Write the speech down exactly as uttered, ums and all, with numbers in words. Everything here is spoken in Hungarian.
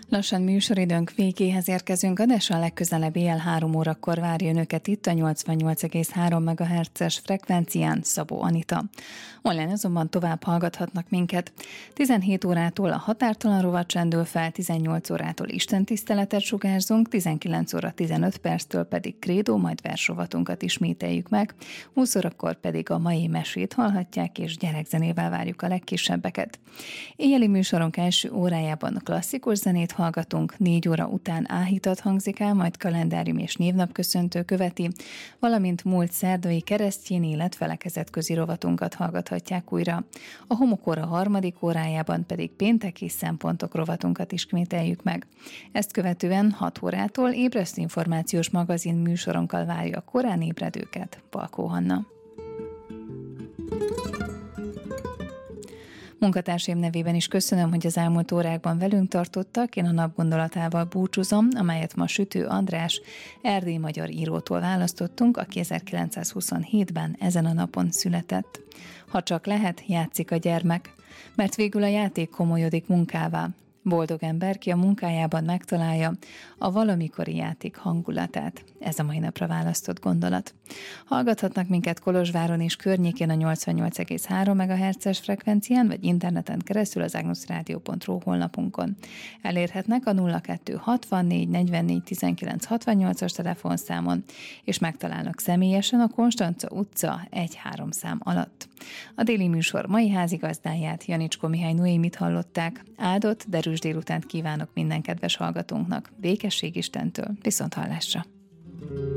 Lassan műsoridőnk végéhez érkezünk, adással legközelebb éjjel három órakor várja önöket itt a nyolcvannyolc egész három megahertzes frekvencián Szabó Anita. Online azonban tovább hallgathatnak minket. tizenhét órától a Határtalan rovat csendül fel, tizennyolc órától istentiszteletet sugárzunk, tizenkilenc óra tizenöt perctől pedig krédó, majd versrovatunkat ismételjük meg, húsz órakor pedig a mai mesét hallhatják, és gyerekzenével várjuk a legkisebbeket. Éjjeli műsorunk első órájában klasszikus zenét hallgatunk, négy óra után áhítat hangzik el, majd kalendárium és névnapköszöntő követi, valamint múlt szerdai keresztény élet felekezetközi rovatunkat hallgathatják újra. A homokóra harmadik órájában pedig pénteki szempontok rovatunkat ismételjük meg. Ezt követően hat órától ébresztő információs magazin műsorunkkal várja a korán ébredőket Palkó Hanna. Munkatársaim nevében is köszönöm, hogy az elmúlt órákban velünk tartottak. Én a napgondolatával búcsúzom, amelyet ma Sütő András, erdélyi magyar írótól választottunk, aki ezerkilencszázhuszonhétben ezen a napon született. Ha csak lehet, játszik a gyermek, mert végül a játék komolyodik munkává. Boldog ember, ki a munkájában megtalálja a valamikori játék hangulatát. Ez a mai napra választott gondolat. Hallgathatnak minket Kolozsváron és környékén a nyolcvannyolc egész három megahertzes frekvencián, vagy interneten keresztül az agnuszradio pont ru honlapunkon. Elérhetnek a nulla kettő hatvannégy negyvennégy tizenkilenc hatvannyolcas telefonszámon, és megtalálnak személyesen a Konstanca utca egy három szám alatt. A déli műsor mai házigazdáját, Janicskó Mihály Noémit hallották. Áldott, derűs délutánt kívánok minden kedves hallgatónknak. Békesség Istentől, viszont hallásra!